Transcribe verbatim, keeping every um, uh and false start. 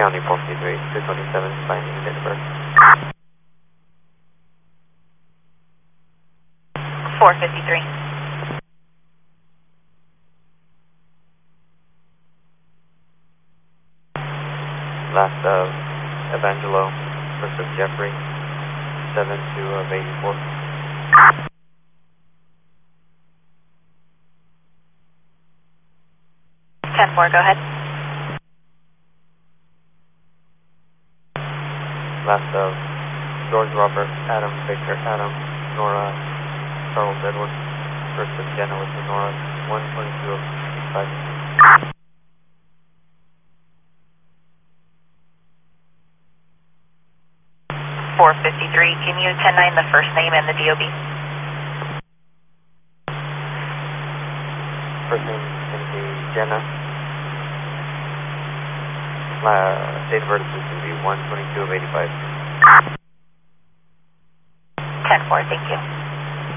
County four fifty-three, two twenty-seven, finding date of birth. four fifty-three. Last of Evangelo versus Jeffrey, seven two of eighty-four. ten four, go ahead. Last of George Robert, Adam Victor, Adam, Nora, Charles Edward versus Jenna with Nora, one twenty-two of five. four fifty-three, can you ten nine the first name and the D O B? First name is going to be Jenna. Uh, date of birth is going to be one twenty-two of eighty-five. ten four, thank you.